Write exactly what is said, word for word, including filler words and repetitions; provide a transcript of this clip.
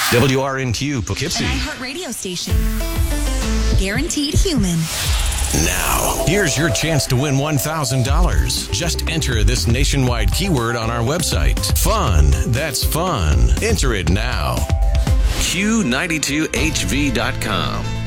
W R N Q Poughkeepsie. An iHeartRadio station. Guaranteed human. Now, here's your chance to win one thousand dollars. Just enter this nationwide keyword on our website. Fun. That's fun. Enter it now. Q ninety-two H V dot com.